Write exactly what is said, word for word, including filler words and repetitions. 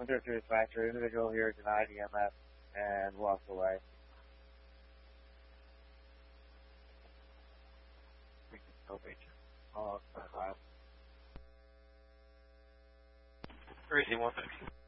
Under through the factory, individual here denied E M S and walked away. Oh, Where is he? one fifty.